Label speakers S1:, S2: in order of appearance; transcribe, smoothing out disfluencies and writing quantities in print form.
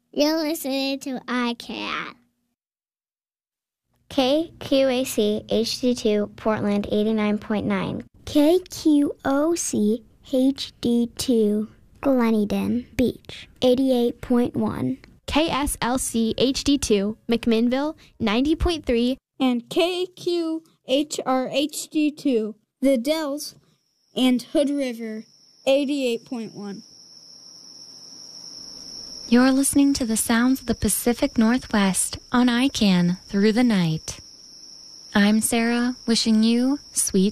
S1: You're listening to iCat.
S2: KQAC HD2 Portland 89.9.
S3: KQOC HD2 Gleneden Beach 88.1.
S4: KSLC HD2 McMinnville 90.3.
S5: And KQHR HD2 The Dells and Hood River 88.1.
S6: You're listening to the sounds of the Pacific Northwest on ICANN through the night. I'm Sarah, wishing you sweet